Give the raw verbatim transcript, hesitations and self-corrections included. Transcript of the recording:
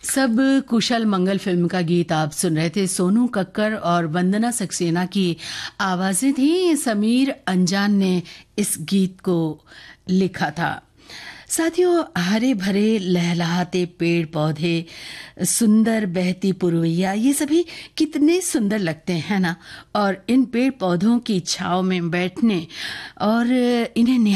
सब कुशल मंगल फिल्म का गीत आप सुन रहे थे। सोनू कक्कर और वंदना सक्सेना की आवाजें थी। समीर अंजान ने इस गीत को लिखा था। साथियों, हरे भरे लहलहाते पेड़ पौधे, सुंदर बहती पुरवैया, ये सभी कितने सुंदर लगते हैं ना। और इन पेड़ पौधों की छांव में बैठने और इन्हें